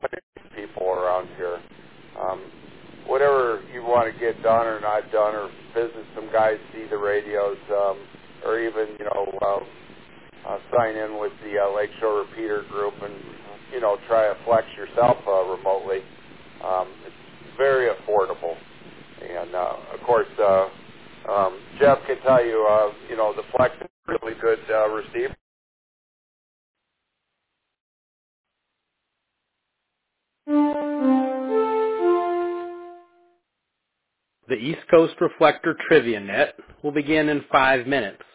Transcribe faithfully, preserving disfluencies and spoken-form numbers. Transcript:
people around here. Um, whatever you want to get done or not done, or visit some guys, see the radios, um, or even, you know, uh, uh, sign in with the uh, Lakeshore Repeater Group and, you know, try a Flex yourself uh, remotely. Um, it's very affordable. And, uh, of course, uh, um, Jeff can tell you, uh, you know, the Flex is a really good uh, receiver. The East Coast Reflector Trivia Net will begin in five minutes.